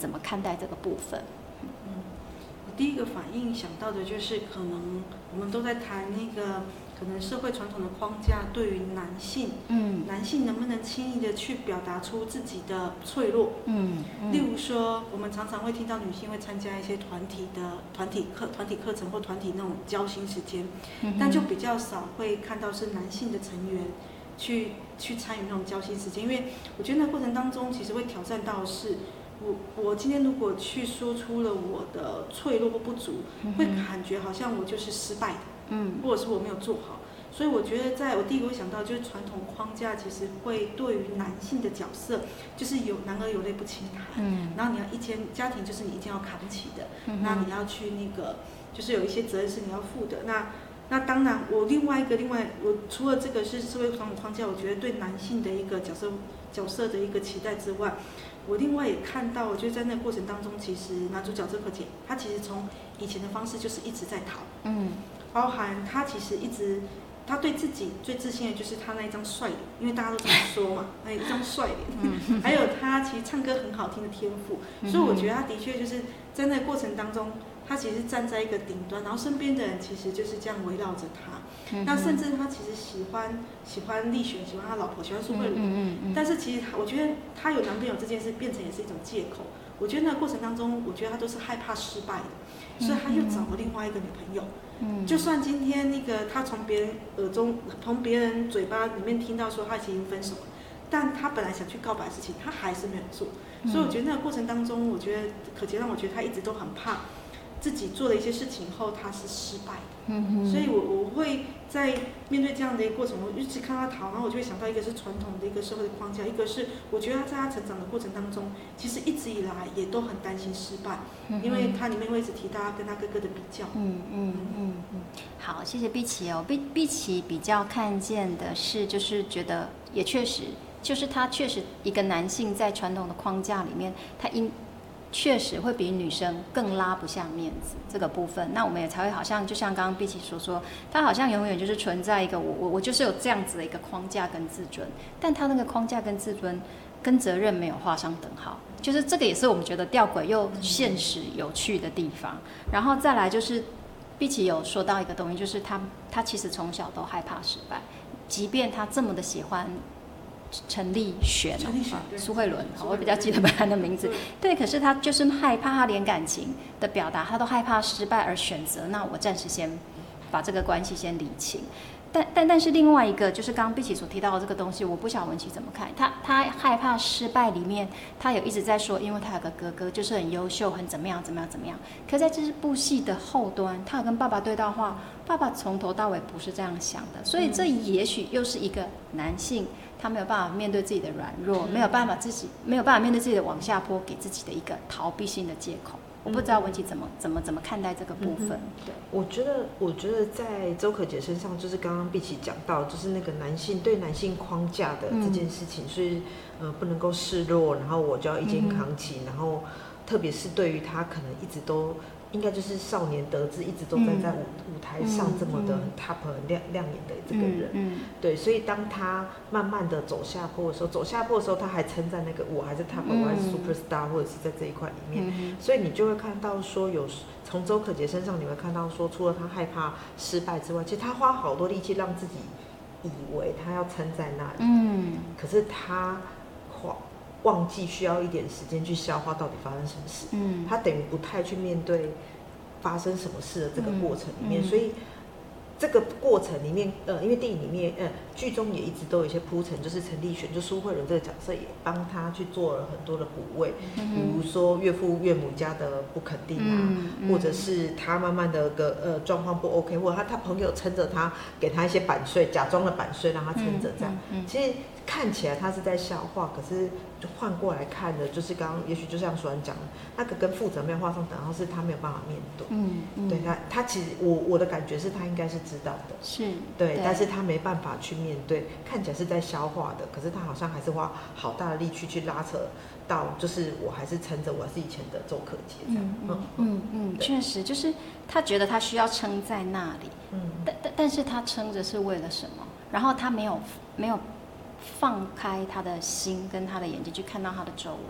怎么看待这个部分？ 我第一个反应想到的就是，可能我们都在谈那个可能社会传统的框架对于男性，男性能不能轻易的去表达出自己的脆弱，例如说，我们常常会听到女性会参加一些团体课程或团体那种交心时间，但就比较少会看到是男性的成员去参与那种交心时间，因为我觉得那过程当中其实会挑战到的是。我今天如果去说出了我的脆弱或不足，会感觉好像我就是失败的，或者是我没有做好。所以我觉得，在我第一个会想到就是传统框架，其实会对于男性的角色，就是男儿有泪不轻弹，然后你要家庭就是你一定要扛起的，那你要去那个，就是有一些责任是你要负的。那当然，我除了这个是社会传统框架，我觉得对男性的一个角色的一个期待之外。我另外也看到，我觉得在那个过程当中，其实男主角周可杰，他其实从以前的方式就是一直在逃，包含他其实他对自己最自信的就是他那一张帅脸，因为大家都这么说嘛，那一张帅脸，还有他其实唱歌很好听的天赋，所以我觉得他的确就是在那个过程当中，他其实是站在一个顶端，然后身边的人其实就是这样围绕着他。那甚至他其实喜欢立璇，喜欢他老婆，喜欢苏慧伦，但是其实我觉得他有男朋友这件事变成也是一种借口。我觉得那个过程当中，我觉得他都是害怕失败的，所以他又找了另外一个女朋友。就算今天那个他从别人嘴巴里面听到说他已经分手了，但他本来想去告白的事情，他还是没有做。所以我觉得那个过程当中，我觉得可杰让我觉得他一直都很怕。自己做了一些事情后，他是失败的，所以我会在面对这样的一个过程，我一直看他逃，然后我就会想到一个是传统的一个社会的框架，一个是我觉得他在他成长的过程当中，其实一直以来也都很担心失败，因为他里面会一直提到他跟他哥哥的比较。 好，谢谢碧琪哦。碧琪比较看见的是，就是觉得也确实，就是他确实一个男性在传统的框架里面，他确实会比女生更拉不下面子这个部分，那我们也才会好像就像刚刚碧琪所说，他好像永远就是存在一个我就是有这样子的一个框架跟自尊，但他那个框架跟自尊跟责任没有画上等号，就是这个也是我们觉得吊诡又现实有趣的地方。然后再来就是碧琪有说到一个东西，就是他其实从小都害怕失败，即便他这么的喜欢陈立璇，苏慧伦，我比较记得本来的名字。对，可是他就是害怕，他连感情的表达他都害怕失败，而选择那我暂时先把这个关系先理清。但是另外一个就是刚刚碧琪所提到的这个东西，我不晓得文琪怎么看。他害怕失败里面，他有一直在说，因为他有个哥哥，就是很优秀，很怎么样。可在这部戏的后端，他有跟爸爸对到话，爸爸从头到尾不是这样想的，所以这也许又是一个男性。他没有办法面对自己的软弱，没有办法面对自己的往下坡，给自己的一个逃避性的借口。我不知道文琪怎么看待这个部分。对， 我觉得在周可杰身上，就是刚刚碧琪讲到，就是那个对男性框架的这件事情，是不能够示弱，然后我就要一肩扛起，然后特别是对于他可能一直都。应该就是少年得志，一直都在舞台上这么的 top 很亮眼的这个人，对，所以当他慢慢的走下坡的时候，他还撑在那个我还是 top，我还是 superstar， 或者是在这一块里面，所以你就会看到说从周可杰身上你会看到说，除了他害怕失败之外，其实他花好多力气让自己以为他要撑在那里，可是他忘记需要一点时间去消化到底发生什么事，他等于不太去面对发生什么事的这个过程里面，所以这个过程里面，因为电影里面，剧中也一直都有一些铺陈，就是陈立璇就苏慧伦这个角色也帮他去做了很多的补位，比如说岳父岳母家的不肯定啊，或者是他慢慢的状况不 OK， 或者他朋友撑着他，给他一些版税，假装的版税让他撑着这样，其实看起来他是在消化，可是就换过来看的，就是刚刚也许就像舒安讲的，那个跟负责没有画上等号，是他没有办法面对。对他其实我的感觉是他应该是知道的， 是对，但是他没办法去面对，看起来是在消化的，可是他好像还是花好大的力气去拉扯到，就是我还是撑着我是以前的周可杰这样。 确实就是他觉得他需要撑在那里，但是他撑着是为了什么？然后他没有放开他的心跟他的眼睛去看到他的周围，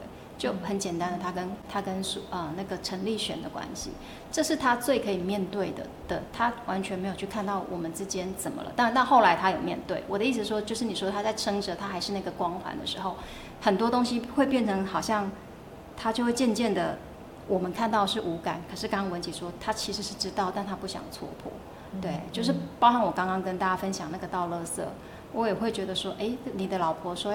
就很简单的，他跟那个陈立璇的关系，这是他最可以面对的，他完全没有去看到我们之间怎么了。但后来他有面对。我的意思说，就是你说他在撑着，他还是那个光环的时候，很多东西会变成好像他就会渐渐的，我们看到是无感，可是刚刚文琪说他其实是知道，但他不想戳破。对，就是包含我刚刚跟大家分享那个倒垃圾，我也会觉得说，哎，你的老婆说